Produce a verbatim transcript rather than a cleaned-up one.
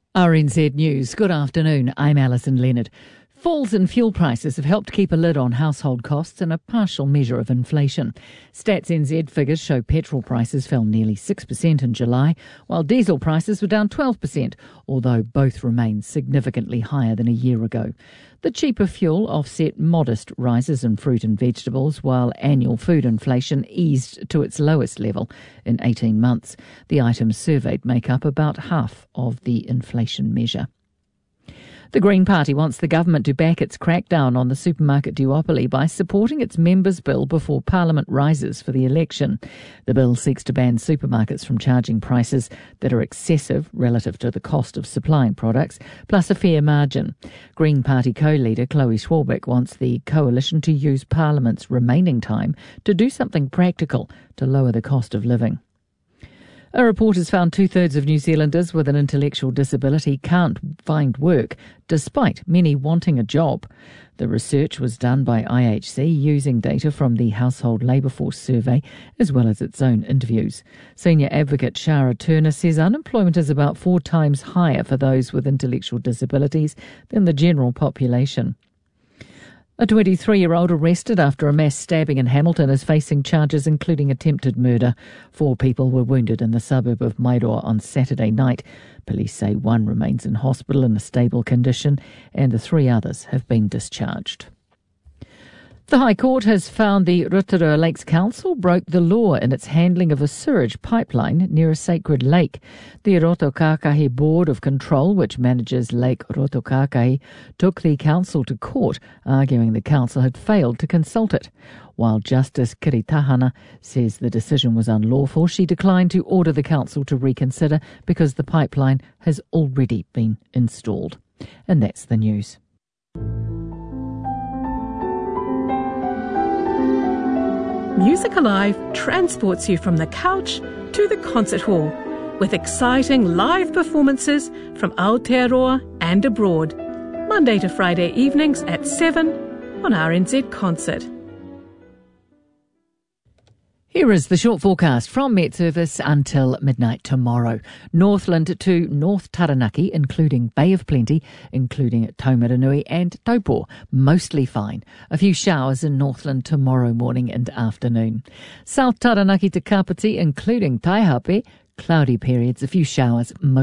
R N Z News. Good afternoon. I'm Alison Leonard. Falls in fuel prices have helped keep a lid on household costs and a partial measure of inflation. Stats N Z figures show petrol prices fell nearly six percent in July, while diesel prices were down twelve percent, although both remain significantly higher than a year ago. The cheaper fuel offset modest rises in fruit and vegetables, while annual food inflation eased to its lowest level in eighteen months. The items surveyed make up about half of the inflation measure. The Green Party wants the government to back its crackdown on the supermarket duopoly by supporting its members' bill before Parliament rises for the election. The bill seeks to ban supermarkets from charging prices that are excessive relative to the cost of supplying products, plus a fair margin. Green Party co-leader Chloe Swarbrick wants the coalition to use Parliament's remaining time to do something practical to lower the cost of living. A report has found two-thirds of New Zealanders with an intellectual disability can't find work, despite many wanting a job. The research was done by I H C using data from the Household Labour Force survey, as well as its own interviews. Senior advocate Shara Turner says unemployment is about four times higher for those with intellectual disabilities than the general population. A twenty-three-year-old arrested after a mass stabbing in Hamilton is facing charges including attempted murder. Four people were wounded in the suburb of Mairoa on Saturday night. Police say one remains in hospital in a stable condition and the three others have been discharged. The High Court has found the Rotorua Lakes Council broke the law in its handling of a sewage pipeline near a sacred lake. The Rotokakahi Board of Control, which manages Lake Rotokakahi, took the council to court, arguing the council had failed to consult it. While Justice Kiritahana says the decision was unlawful, she declined to order the council to reconsider because the pipeline has already been installed. And that's the news. Music Alive transports you from the couch to the concert hall with exciting live performances from Aotearoa and abroad, Monday to Friday evenings at seven on R N Z Concert. Here is the short forecast from Met Service until midnight tomorrow. Northland to North Taranaki, including Bay of Plenty, including Taumaranui and Taupo, mostly fine. A few showers in Northland tomorrow morning and afternoon. South Taranaki to Kapiti, including Taihape, cloudy periods, a few showers,